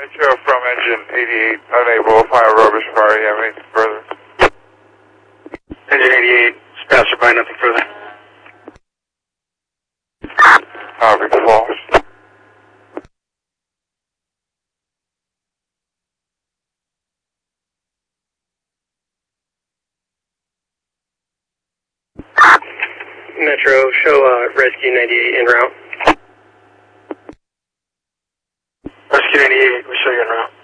Metro from engine 88, unable to find a rubbish fire. You have anything further? Engine 88, passer by, nothing further. Big Falls. Metro, show Rescue 98 en route. Rescue 98, we show you en route.